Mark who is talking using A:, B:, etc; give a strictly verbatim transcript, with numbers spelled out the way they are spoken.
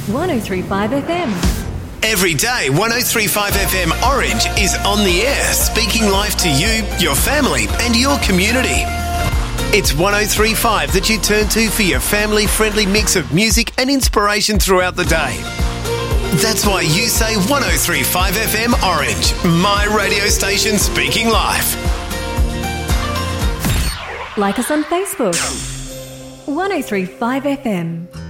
A: one oh three point five F M.
B: Every day, one oh three point five F M Orange is on the air, speaking life to you, your family and your community. It's one oh three point five that you turn to for your family-friendly mix of music and inspiration throughout the day. That's why you say one oh three point five F M Orange, my radio station speaking life.
A: Like us on Facebook. one oh three point five F M.